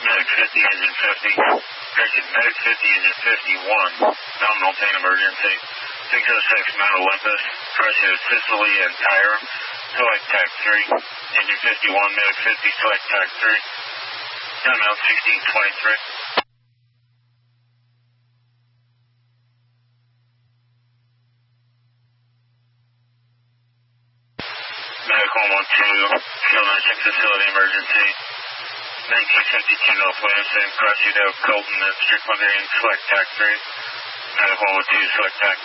Medic 50, engine 50. Correction, Medic 50, engine 51. Nominal pain emergency. 606, Mount Olympus. Crush at Sicily and Tyre. Select TAC 3. Engine 51, Medic 50, select TAC 3. Timeout 1623. Medic 112, Kill Nursing Facility Emergency. 1952 North Williamson, cross you to Colton at Strickland Green, select TAC 3. Medic 112, select TAC